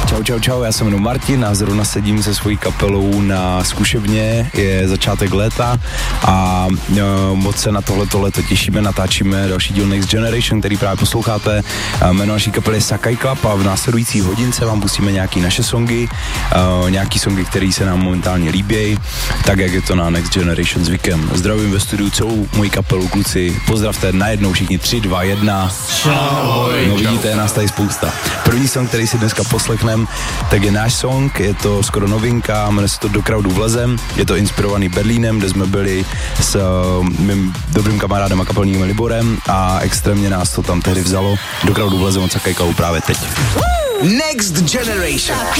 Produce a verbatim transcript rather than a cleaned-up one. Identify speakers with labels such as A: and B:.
A: Čau, čau, čau, já se jmenuji Martin a zrovna sedím se svojí kapelou na zkušebně, je začátek léta a uh, moc se na tohleto léto těšíme, natáčíme další díl Next Generation, který právě posloucháte. Uh, jméno naší kapely je Sakai Club a v následující hodince vám pustíme nějaký naše songy, uh, nějaký songy, které se nám momentálně líbí, tak jak je to na Next Generation zvykem. Zdravím ve studiu celou moji kapelu, kluci, pozdravte najednou všichni, tři, dva, jedna.
B: Čau.
A: No vidíte, je nás tady spousta. První song, který si dneska poslechneme, tak je náš song, je to skoro novinka, jmenuje se to Do crowdu vlezem, je to inspirovaný Berlínem, kde jsme byli s uh, mým dobrým kamarádem a kapelníkem Liborem a extrémně nás to tam tehdy vzalo. Do crowdu vlezem od Sakai Clubu právě teď.
C: Next Generation.